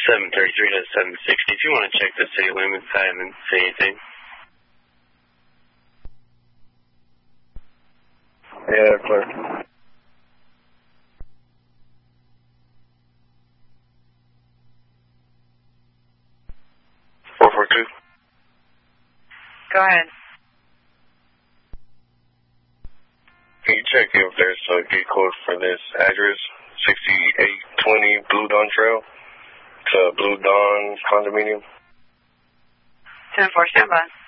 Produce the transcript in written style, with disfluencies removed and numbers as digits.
733 to 760. If you want to check the city limits, I haven't seen anything. Yeah, clear. 442. Go ahead. Can you check if there's a gate code for this address? 6820 Blue Dawn Trail. It's a Blue Dawn condominium. 10-4, stand by.